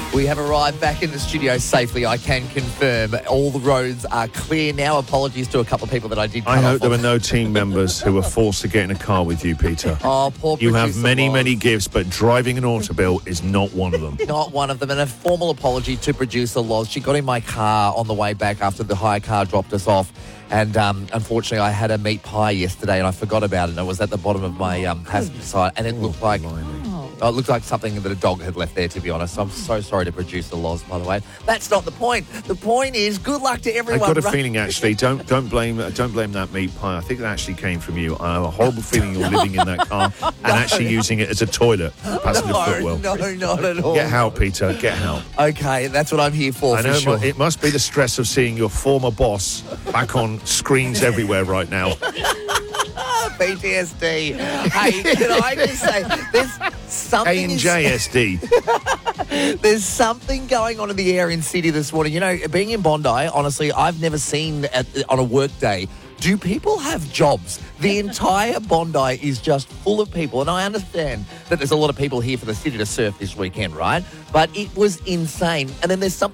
We have arrived back in the studio safely. I can confirm all the roads are clear now. Apologies to a couple of people that I did cut I hope off there on. were no team members who were forced to get in a car with you, Peter. Oh, poor You have producer many, Loz. many gifts, but driving an Autobill is not one of them. Not one of them. And a formal apology to producer Loz. She got in my car on the way back after the hire car dropped us off. And unfortunately, I had a meat pie yesterday and I forgot about it. And it was at the bottom of my passenger side. And it looked like... it looked like something that a dog had left there, to be honest. I'm so sorry to producer Loz, by the way. That's not the point. The point is, good luck to everyone. I've got a feeling, actually, don't blame that meat pie. I think it actually came from you. I have a horrible feeling you're living in that car and actually using it as a toilet. Passenger footwell. No, not at all. Get help, Peter. Get help. Okay, that's what I'm here for I know sure. it must be the stress of seeing your former boss back on screens everywhere right now. PTSD. Hey, can I just say, there's something... ANJSD. There's something going on in the air in Sydney this morning. You know, being in Bondi, honestly, I've never seen on a work day, do people have jobs? The entire Bondi is just full of people. And I understand that there's a lot of people here for the city to surf this weekend, right? But it was insane. And then there's something